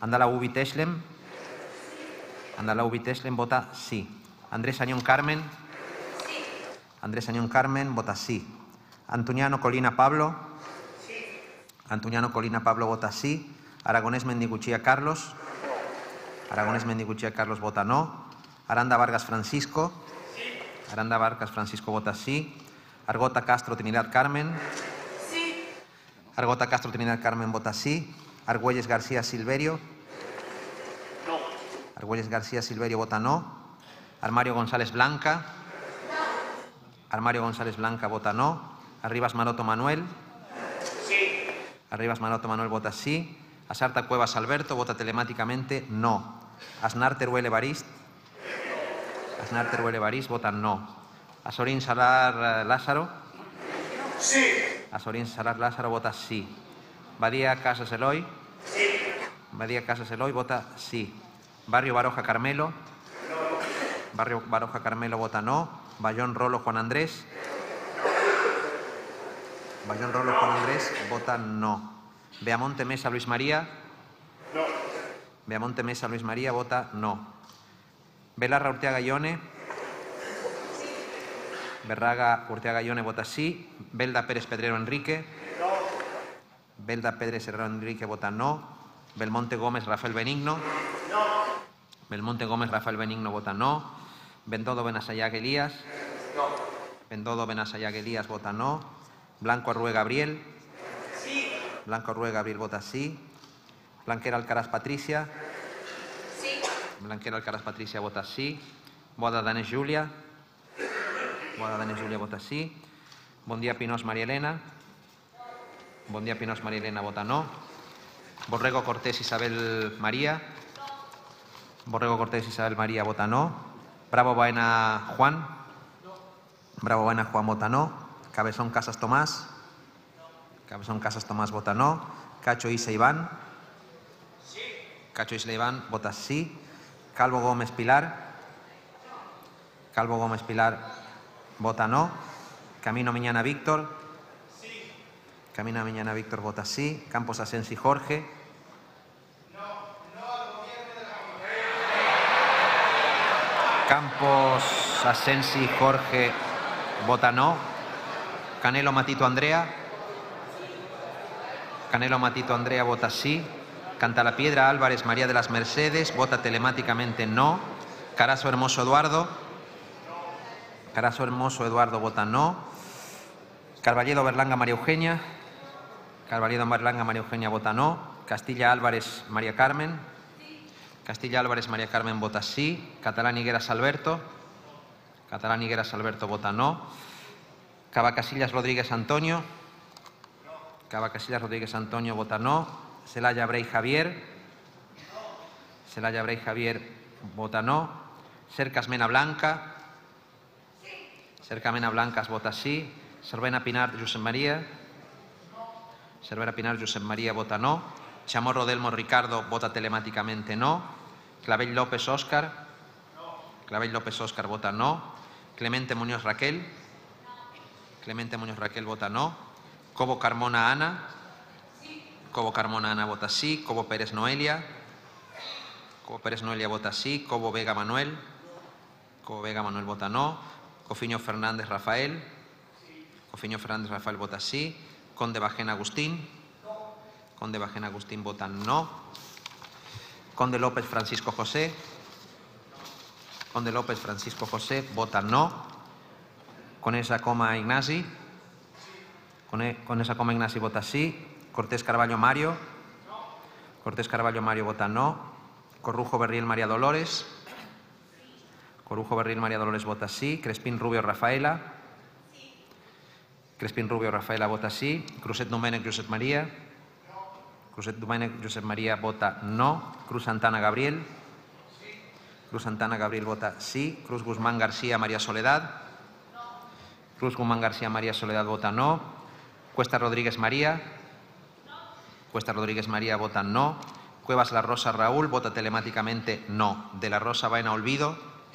Andalau Teslem. Andalau Teslem vota sí. Andrés Añón Carmen. Sí. Andrés Añón Carmen vota sí. Antuniano Colina Pablo. Sí. Antuniano Colina Pablo vota sí. Aragonés Mendiguchía Carlos. Aragonés Mendiguchía Carlos vota no. Aranda Vargas Francisco. Sí. Aranda Vargas Francisco vota sí. Argota Castro Trinidad Carmen. Sí. Argota Castro Trinidad Carmen vota sí. Argüelles García Silverio. No. Argüelles García Silverio vota no. Armario González Blanca. Armario González Blanca vota no. Arribas Maroto Manuel. Sí. Arribas Maroto Manuel vota sí. Asarta Cuevas Alberto vota telemáticamente no. Aznar Teruel Evarist. Aznar Teruel Evarist vota no. Azorín Salar Lázaro. Sí. Azorín Salar Lázaro vota sí. Badía Casas Eloy. Sí. Badía Casas Eloy vota sí. Barrio Baroja Carmelo. Barrio Baroja Carmelo vota no. Bayón Rolo Juan Andrés. Bayón Rolo Juan Andrés vota no. Beamonte Mesa Luis María. No. Beamonte Mesa Luis María vota no. Belarra Urteaga Ione. Berraga Urteaga Ione vota sí. Belda Pérez Pedrero Enrique. No. Belda Pérez Pedrero Enrique vota no. Belmonte Gómez Rafael Benigno. No. Belmonte Gómez Rafael Benigno vota no. Bendodo Benasayag Elías. No. Bendodo Benasayag Elías vota no. Blanco Arrué Gabriel. Sí. Blanco Arrué Gabriel vota sí. Blanquera Alcaraz Patricia. Sí. Blanquera Alcaraz Patricia vota sí. Boada Danés Julia. Boada Danés Julia vota sí. Bondía Pinós María Elena. Bondía Pinós María Elena vota no. Borrego Cortés Isabel María. Borrego Cortés Isabel María vota no. Bravo Baena Juan. Bravo Baena Juan vota no. Cabezón Casas Tomás. Cabezón Casas Tomás vota no. Cacho Isa Iván. Cacho Isla Iván vota sí. Calvo Gómez Pilar. Calvo Gómez Pilar vota no. Camino Miñana Víctor. Camino Miñana Víctor vota sí. Campos Asensi Jorge. Campos Asensi Jorge vota no. Canelo Matito Andrea. Canelo Matito Andrea vota sí. Cantalapiedra Álvarez María de las Mercedes vota telemáticamente no. Carazo Hermoso Eduardo. Carazo Hermoso Eduardo vota no. Carballedo Berlanga María Eugenia. Carballedo Berlanga María Eugenia vota no. Castilla Álvarez María Carmen. Castilla Álvarez María Carmen vota sí. Catalán Higueras Alberto. Catalán Higueras Alberto vota no. Cavacasillas Rodríguez Antonio. Cavacasillas Rodríguez Antonio vota no. Celaya Brey Javier. Celaya Brey Javier vota no. Cercas Mena Blanca. Cerca Mena Blancas vota sí. Cervena Pinar Josep María. Cervera Pinar Josep María vota no. Chamorro Delmo Ricardo vota telemáticamente no. Clavell López Óscar. Clavell López Óscar vota no. Clemente Muñoz Raquel. Clemente Muñoz Raquel vota no. Cobo Carmona Ana. Cobo Carmona Ana vota sí. Cobo Pérez Noelia. Cobo Pérez Noelia vota sí. Cobo Vega Manuel. Cobo Vega Manuel vota no. Cofiño Fernández Rafael. Cofiño Fernández Rafael vota sí. Conde Bajena Agustín. Conde Bajena Agustín vota no. Conde López Francisco José. Conde López Francisco José vota no. Con esa coma Ignasi. Con esa coma Ignasi vota sí. Cortés Carballo Mario. Cortés Carballo Mario vota no. Corrujo Berriel María Dolores. Corujo Berriel María Dolores vota sí. Crespín Rubio Rafaela. Crespín Rubio Rafaela vota sí. Cruzet Domènech Josep María. Cruzet Domènech Josep María vota no. Cruz Santana Gabriel. Cruz Santana Gabriel vota sí. Cruz Guzmán García María Soledad. Cruz Guzmán García María Soledad vota no. Cuesta Rodríguez María. Cuesta Rodríguez María vota no. Cuevas La Rosa Raúl vota telemáticamente no. De la Rosa Baena Olvido.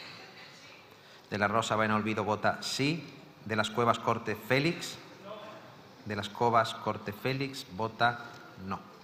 De la Rosa Baena Olvido vota sí. De las Cuevas Corte Félix. De las Cuevas Corte Félix vota no.